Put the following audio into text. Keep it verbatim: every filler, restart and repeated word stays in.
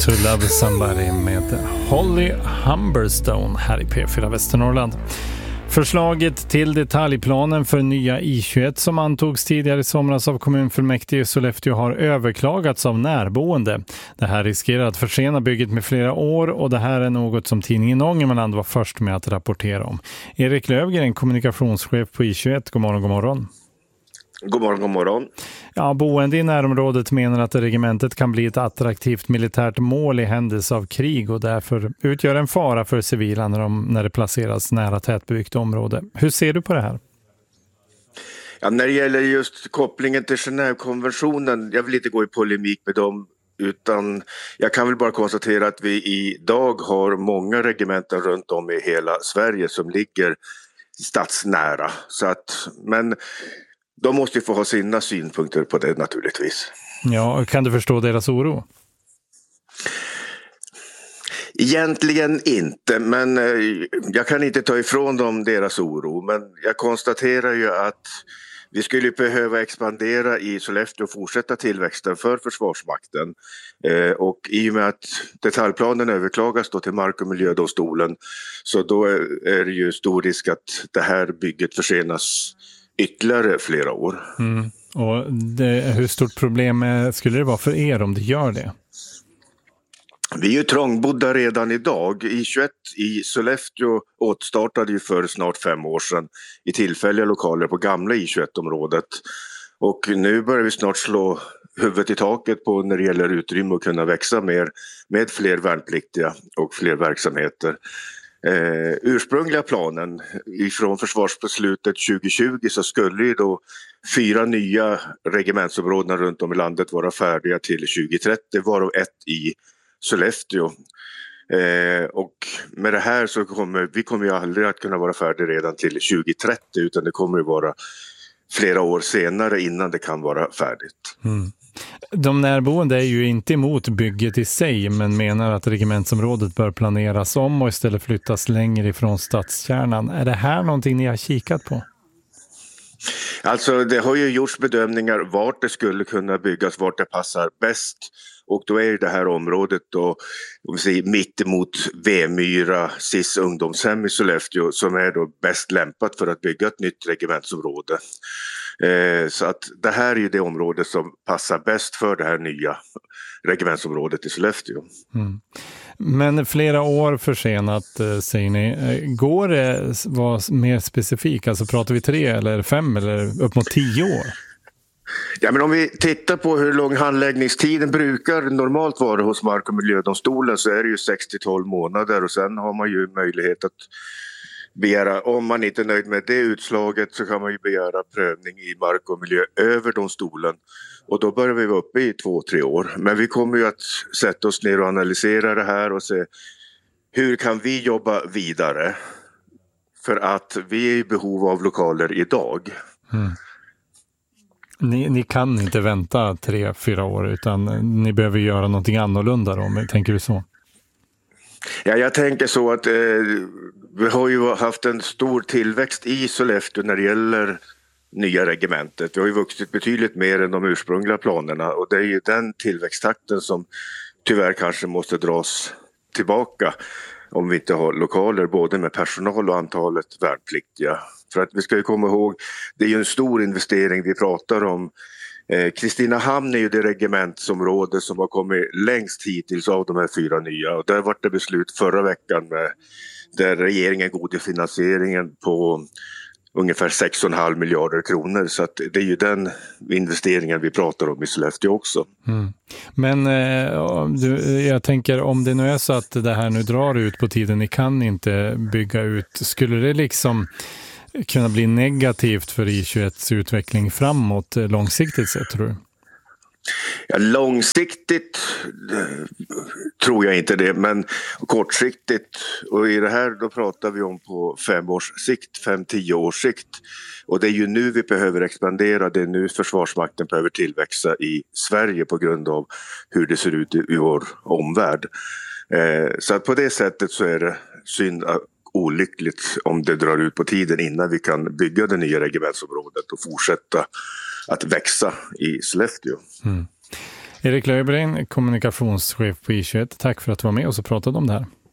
To Love Somebody med Holly Humberstone här i P fyra Västernorrland. Förslaget till detaljplanen för nya I tjugoett som antogs tidigare i somras av kommunfullmäktige i Sollefteå har överklagats av närboende. Det här riskerar att försena bygget med flera år och det här är något som tidningen Ångermanland var först med att rapportera om. Erik Lövgren, kommunikationschef på I tjugoett, god morgon, god morgon. God morgon, god morgon. Ja, boende i närområdet menar att regementet kan bli ett attraktivt militärt mål i händelse av krig och därför utgör en fara för civila när, de, när det placeras nära tätbebyggt område. Hur ser du på det här? Ja, när det gäller just kopplingen till Genèvekonventionen, jag vill inte gå i polemik med dem, utan jag kan väl bara konstatera att vi idag har många regementen runt om i hela Sverige som ligger stadsnära. Så att, men de måste ju få ha sina synpunkter på det naturligtvis. Ja, kan du förstå deras oro? Egentligen inte, men jag kan inte ta ifrån dem deras oro. Men jag konstaterar ju att vi skulle behöva expandera i Sollefteå och fortsätta tillväxten för Försvarsmakten. Och i och med att detaljplanen överklagas då till Mark- och miljödomstolen, så då är det ju stor risk att det här bygget försenas ytterligare flera år. Mm. Och det, hur stort problem skulle det vara för er om det gör det? Vi är ju trångbodda redan idag. I tjugoett i Sollefteå återstartade ju för snart fem år sedan i tillfälliga lokaler på gamla I tjugoett-området. Och nu börjar vi snart slå huvudet i taket på när det gäller utrymme att kunna växa mer med fler värnpliktiga och fler verksamheter. Eh, ursprungliga planen ifrån försvarsbeslutet tjugo tjugo så skulle ju då fyra nya regementsområden runt om i landet vara färdiga till tjugo trettio, varav ett i Sollefteå. Eh, och med det här så kommer vi kommer ju aldrig att kunna vara färdiga redan till tjugo trettio, utan det kommer ju vara flera år senare innan det kan vara färdigt. Mm. De närboende är ju inte emot bygget i sig, men menar att regementsområdet bör planeras om och istället flyttas längre ifrån stadskärnan. Är det här någonting ni har kikat på? Alltså det har ju gjorts bedömningar vart det skulle kunna byggas, vart det passar bäst. Och då är det här området då, om vi säger, mitt emot V-myra, S I S ungdomshem i Sollefteå som är då bäst lämpat för att bygga ett nytt regementsområde. Eh, så att det här är ju det område som passar bäst för det här nya regementsområdet i Sollefteå. Mm. Men flera år försenat, säger ni. Går det vara mer specifik? Alltså pratar vi tre eller fem eller upp mot tio år? Ja, men om vi tittar på hur lång handläggningstiden brukar normalt vara hos Mark- och miljödomstolen, så är det ju sex till tolv månader och sen har man ju möjlighet att begära, om man inte är nöjd med det utslaget så kan man ju begära prövning i Mark- och miljööverdomstolen. Och då börjar vi vara uppe i två, tre år. Men vi kommer ju att sätta oss ner och analysera det här och se hur kan vi jobba vidare. För att vi är i behov av lokaler idag. Mm. Ni, ni kan inte vänta tre, fyra år utan ni behöver göra någonting annorlunda då, tänker du så? Ja, jag tänker så att eh, vi har ju haft en stor tillväxt i Sollefteå när det gäller nya regementet. Vi har ju vuxit betydligt mer än de ursprungliga planerna och det är ju den tillväxttakten som tyvärr kanske måste dras tillbaka om vi inte har lokaler både med personal och antalet värnpliktiga. För att vi ska ju komma ihåg, det är ju en stor investering vi pratar om. Eh, Kristinehamn är ju det regementsområde som har kommit längst hittills av de här fyra nya. Och där var det beslut förra veckan med, där regeringen godde finansieringen på ungefär sex komma fem miljarder kronor. Så att det är ju den investeringen vi pratar om i Sollefteå också. Mm. Men eh, du, jag tänker om det nu är så att det här nu drar ut på tiden, ni kan inte bygga ut. Skulle det liksom kunna bli negativt för I tjugoetts utveckling framåt långsiktigt sett, tror du? Ja, långsiktigt tror jag inte det, men kortsiktigt, och i det här då pratar vi om på fem års sikt, fem, tio års sikt. Och det är ju nu vi behöver expandera, det är nu Försvarsmakten behöver tillväxa i Sverige på grund av hur det ser ut i vår omvärld. Eh, så att på det sättet så är det synd, olyckligt om det drar ut på tiden innan vi kan bygga det nya regementsområdet och fortsätta att växa i Sollefteå. Mm. Erik Löfgren, kommunikationschef på I tjugoett, tack för att du var med och så pratade om det här.